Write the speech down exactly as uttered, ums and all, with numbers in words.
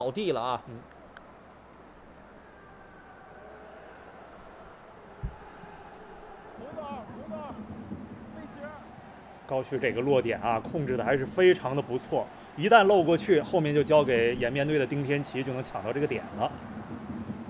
倒地了啊。 嗯。高旭这个落点啊，控制的还是非常的不错，一旦漏过去，后面就交给颜面队的丁天琪就能抢到这个点了。